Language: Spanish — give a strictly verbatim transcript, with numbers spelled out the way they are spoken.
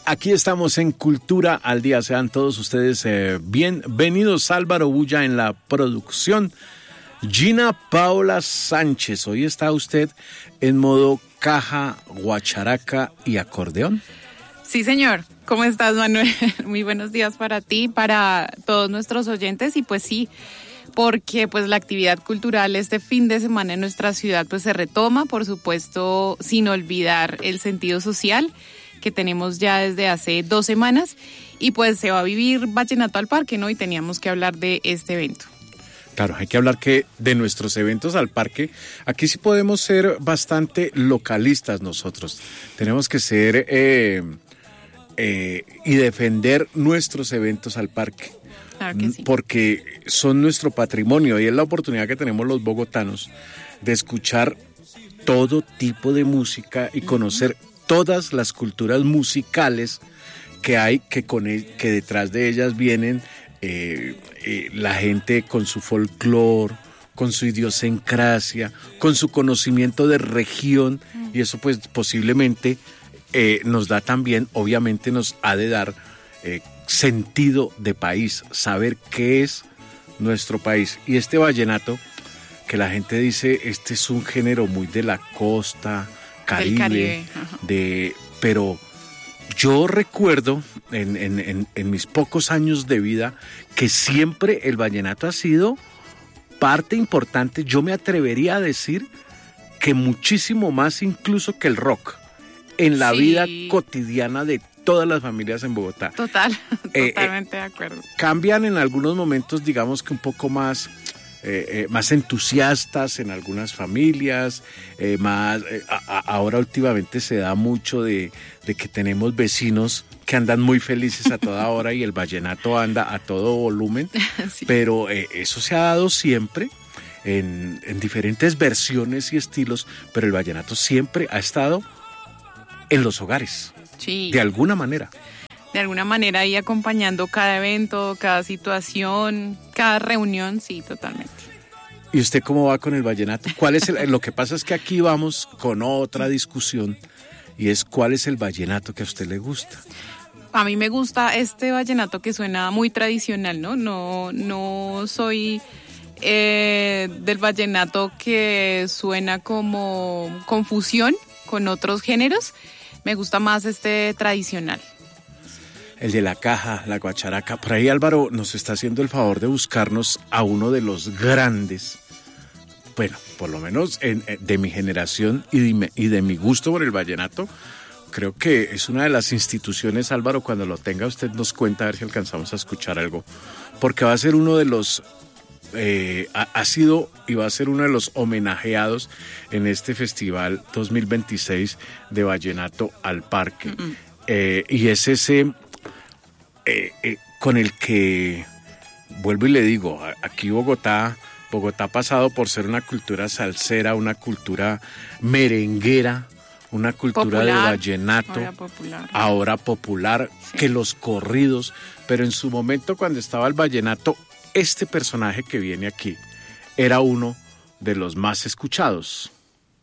Aquí estamos en Cultura al Día. Sean todos ustedes eh, bienvenidos. Álvaro Bulla en la producción. Gina Paola Sánchez. Hoy está usted en modo caja, guacharaca y acordeón. Sí, señor. ¿Cómo estás, Manuel? Muy buenos días para ti, para todos nuestros oyentes. Y pues sí, porque pues la actividad cultural este fin de semana en nuestra ciudad pues se retoma, por supuesto, sin olvidar el sentido social que tenemos ya desde hace dos semanas, y pues se va a vivir Vallenato al Parque, ¿no? Y teníamos que hablar de este evento. Claro, hay que hablar que de nuestros eventos al parque. Aquí sí podemos ser bastante localistas nosotros. Tenemos que ser eh, eh, y defender nuestros eventos al parque. Claro que sí. Porque son nuestro patrimonio y es la oportunidad que tenemos los bogotanos de escuchar todo tipo de música y conocer uh-huh. todas las culturas musicales que hay, que, con el, que detrás de ellas vienen eh, eh, la gente con su folclore, con su idiosincrasia, con su conocimiento de región, uh-huh. y eso pues posiblemente eh, nos da también, obviamente nos ha de dar eh, sentido de país, saber qué es nuestro país. Y este vallenato, que la gente dice, este es un género muy de la costa, Caribe, Caribe. de, pero yo recuerdo en, en, en, en mis pocos años de vida que siempre el vallenato ha sido parte importante, yo me atrevería a decir que muchísimo más incluso que el rock, en la sí. vida cotidiana de todas las familias en Bogotá. Total, eh, totalmente eh, de acuerdo. Cambian en algunos momentos, digamos que un poco más, eh, eh, más entusiastas en algunas familias, eh, más eh, a, a, ahora últimamente se da mucho de, de que tenemos vecinos que andan muy felices a toda hora y el vallenato anda a todo volumen, sí. pero eh, eso se ha dado siempre en, en diferentes versiones y estilos, pero el vallenato siempre ha estado en los hogares. Sí. De alguna manera. De alguna manera ahí acompañando cada evento, cada situación, cada reunión, sí, totalmente. ¿Y usted cómo va con el vallenato? ¿Cuál es el, lo que pasa es que aquí vamos con otra discusión y es cuál es el vallenato que a usted le gusta. A mí me gusta este vallenato que suena muy tradicional, ¿no? No, no soy eh, del vallenato que suena como confusión con otros géneros. Me gusta más este tradicional. El de la caja, la guacharaca. Por ahí Álvaro nos está haciendo el favor de buscarnos a uno de los grandes, bueno, por lo menos en, de mi generación y de, y de mi gusto por el vallenato. Creo que es una de las instituciones, Álvaro, cuando lo tenga usted nos cuenta a ver si alcanzamos a escuchar algo. Porque va a ser uno de los... Eh, ha, ha sido y va a ser uno de los homenajeados en este festival dos mil veintiséis de Vallenato al Parque. Uh-uh. Eh, y es ese eh, eh, con el que, vuelvo y le digo, aquí Bogotá, Bogotá ha pasado por ser una cultura salsera, una cultura merenguera, una cultura popular, de vallenato, ahora popular, ahora popular sí. que los corridos, pero en su momento cuando estaba el vallenato, este personaje que viene aquí era uno de los más escuchados.